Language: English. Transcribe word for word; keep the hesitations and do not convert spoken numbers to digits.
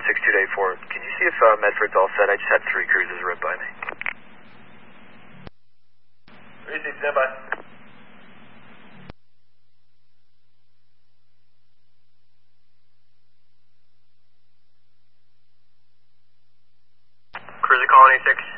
six two eight four. Can you see if uh, Medford's all set? I just had three cruises rip by me. three six, stand by. Cruiser Colony six.